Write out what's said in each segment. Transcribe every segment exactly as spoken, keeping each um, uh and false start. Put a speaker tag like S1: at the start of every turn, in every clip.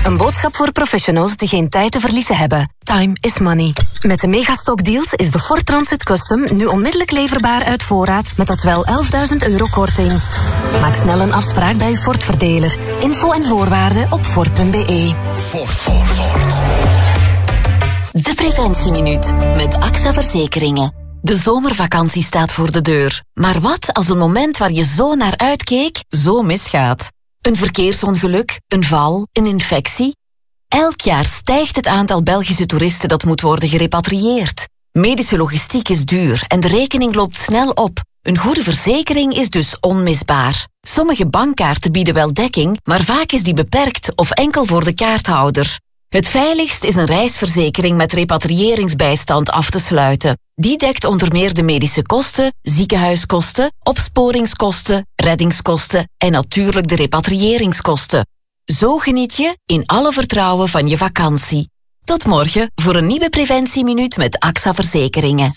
S1: Een boodschap voor professionals die geen tijd te verliezen hebben. Time is money. Met de Megastock deals is de Ford Transit Custom nu onmiddellijk leverbaar uit voorraad met tot wel elfduizend euro korting. Maak snel een afspraak bij uw Ford-verdeler. Info en voorwaarden op Ford punt b e.
S2: Ford, Ford, Ford.
S3: De Preventieminuut met A X A Verzekeringen. De zomervakantie staat voor de deur. Maar wat als een moment waar je zo naar uitkeek, zo misgaat? Een verkeersongeluk, een val, een infectie? Elk jaar stijgt het aantal Belgische toeristen dat moet worden gerepatrieerd. Medische logistiek is duur en de rekening loopt snel op. Een goede verzekering is dus onmisbaar. Sommige bankkaarten bieden wel dekking, maar vaak is die beperkt of enkel voor de kaarthouder. Het veiligst is een reisverzekering met repatriëringsbijstand af te sluiten. Die dekt onder meer de medische kosten, ziekenhuiskosten, opsporingskosten, reddingskosten en natuurlijk de repatriëringskosten. Zo geniet je in alle vertrouwen van je vakantie. Tot morgen voor een nieuwe Preventieminuut met A X A Verzekeringen.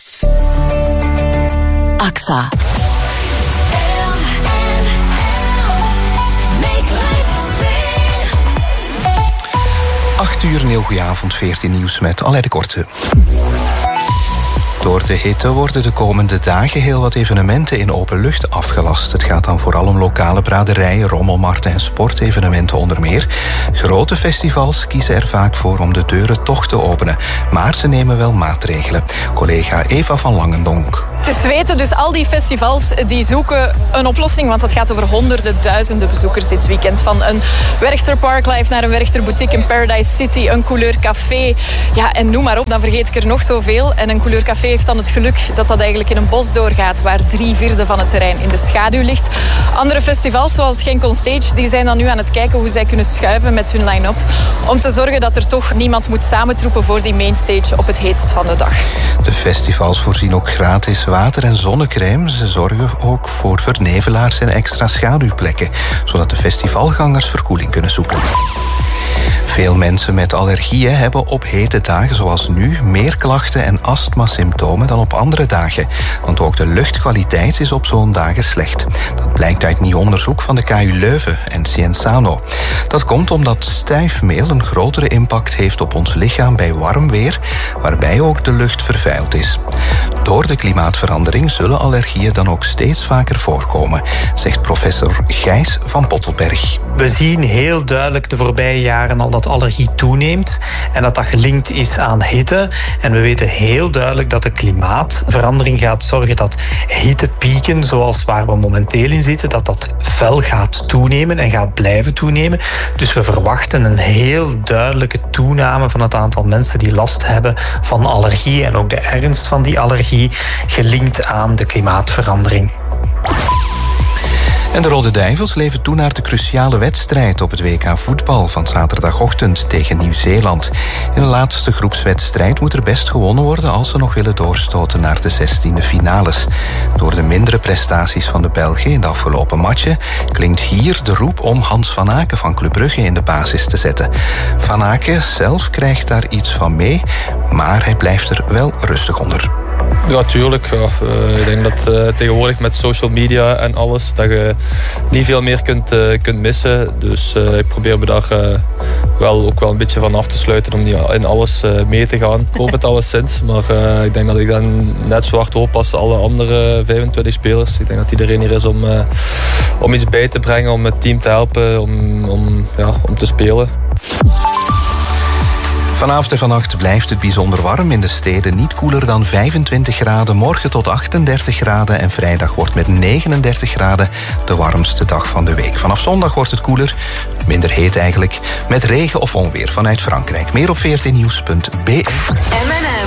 S3: A X A.
S4: acht uur, een heel goeie avond, veertien nieuws met Aleid de Korte. Door de hitte worden de komende dagen heel wat evenementen in open lucht afgelast. Het gaat dan vooral om lokale braderijen, rommelmarkten en sportevenementen onder meer. Grote festivals kiezen er vaak voor om de deuren toch te openen. Maar ze nemen wel maatregelen. Collega Eva van Langendonk.
S5: Het is weten, dus al die festivals die zoeken een oplossing, want het gaat over honderden duizenden bezoekers dit weekend. Van een Werchter Parklife naar een Werchter Boutique in Paradise City, een Couleur Café. Ja, en noem maar op, dan vergeet ik er nog zoveel. En een Couleur Café heeft dan het geluk dat dat eigenlijk in een bos doorgaat, waar drie vierde van het terrein in de schaduw ligt. Andere festivals, zoals Genk On Stage, die zijn dan nu aan het kijken hoe zij kunnen schuiven met hun line-up, om te zorgen dat er toch niemand moet samentroepen voor die mainstage op het heetst van de dag.
S4: De festivals voorzien ook gratis water en zonnecrème. Ze zorgen ook voor vernevelaars en extra schaduwplekken, zodat de festivalgangers verkoeling kunnen zoeken. Veel mensen met allergieën hebben op hete dagen zoals nu meer klachten en astmasymptomen dan op andere dagen. Want ook de luchtkwaliteit is op zo'n dagen slecht. Dat blijkt uit nieuw onderzoek van de K U Leuven en Cienzano. Dat komt omdat stuifmeel een grotere impact heeft op ons lichaam bij warm weer, waarbij ook de lucht vervuild is. Door de klimaatverandering zullen allergieën dan ook steeds vaker voorkomen, zegt professor Gijs van Pottelberg.
S6: We zien heel duidelijk de voorbije jaren al dat allergie toeneemt en dat dat gelinkt is aan hitte. En we weten heel duidelijk dat de klimaatverandering gaat zorgen dat hittepieken, zoals waar we momenteel in zitten, dat dat fel gaat toenemen en gaat blijven toenemen. Dus we verwachten een heel duidelijke toename van het aantal mensen die last hebben van allergie en ook de ernst van die allergie gelinkt aan de klimaatverandering.
S4: En de Rode Duivels leven toe naar de cruciale wedstrijd op het W K voetbal van zaterdagochtend tegen Nieuw-Zeeland. In de laatste groepswedstrijd moet er best gewonnen worden als ze nog willen doorstoten naar de zestiende finales. Door de mindere prestaties van de Belgen in de afgelopen matchen klinkt hier de roep om Hans van Aken van Club Brugge in de basis te zetten. Van Aken zelf krijgt daar iets van mee, maar hij blijft er wel rustig onder.
S7: Ja, tuurlijk. Ja. Uh, ik denk dat uh, tegenwoordig met social media en alles, dat je niet veel meer kunt, uh, kunt missen. Dus uh, ik probeer me daar uh, wel, ook wel een beetje van af te sluiten om niet in alles uh, mee te gaan. Ik hoop het alleszins, maar uh, ik denk dat ik dan net zo hard hoop als alle andere vijfentwintig spelers. Ik denk dat iedereen hier is om, uh, om iets bij te brengen, om het team te helpen, om, om, ja, om te spelen.
S4: Vanavond en vannacht blijft het bijzonder warm in de steden. Niet koeler dan vijfentwintig graden. Morgen tot achtendertig graden. En vrijdag wordt met negenendertig graden de warmste dag van de week. Vanaf zondag wordt het koeler. Minder heet eigenlijk. Met regen of onweer vanuit Frankrijk. Meer op veertien nieuws punt b e.
S3: M en M.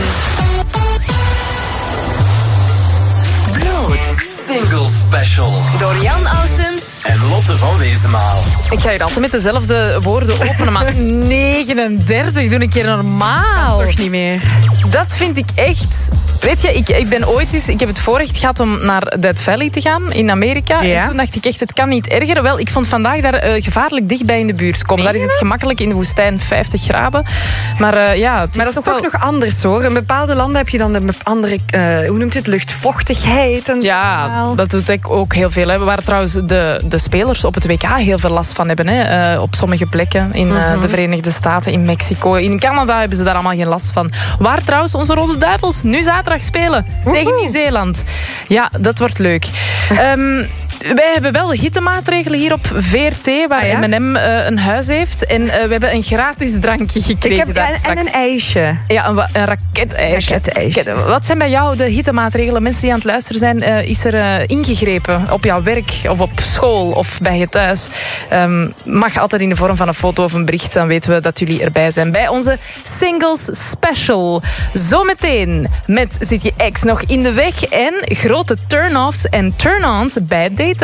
S3: Bloot.
S2: Single Special.
S3: Door Jan Ausums
S2: en Lotte van Wezenmaal.
S8: Ik ga hier altijd met dezelfde woorden openen, maar negenendertig, doe een keer normaal.
S9: Toch niet meer.
S8: Dat vind ik echt... Weet je, ik, ik ben ooit eens... Ik heb het voorrecht gehad om naar Death Valley te gaan in Amerika.
S9: Ja.
S8: En toen dacht ik echt, het kan niet erger. Wel, ik vond vandaag daar uh, gevaarlijk dichtbij in de buurt komen. Daar is het gemakkelijk in de woestijn vijftig graden. Maar uh, ja... Het
S9: maar
S8: is
S9: dat is toch
S8: wel...
S9: nog anders, hoor. In bepaalde landen heb je dan een andere... Uh, hoe noemt het? Luchtvochtigheid. En
S8: ja, dat doet ik ook heel veel. Hè. We waren trouwens de, de spelers op het W K heel veel last van hebben. Hè. Uh, op sommige plekken in uh, mm-hmm. de Verenigde Staten, in Mexico. In Canada hebben ze daar allemaal geen last van. Waar trouwens onze Rode Duivels nu zaterdag spelen. Woehoe. Tegen Nieuw-Zeeland. Ja, dat wordt leuk. Um, Wij hebben wel hittemaatregelen hier op V R T, waar ah, ja? M en M uh, een huis heeft. En uh, we hebben een gratis drankje gekregen.
S9: Ik heb
S8: daar
S9: en,
S8: straks.
S9: en een ijsje.
S8: Ja, een, een raketijsje.
S9: raketijsje.
S8: Wat zijn bij jou de hittemaatregelen? Mensen die aan het luisteren zijn, uh, is er uh, ingegrepen op jouw werk of op school of bij je thuis? Um, mag altijd in de vorm van een foto of een bericht, dan weten we dat jullie erbij zijn. Bij onze Singles Special. Zometeen met Zit je ex nog in de weg en grote turn-offs en turn-ons bij date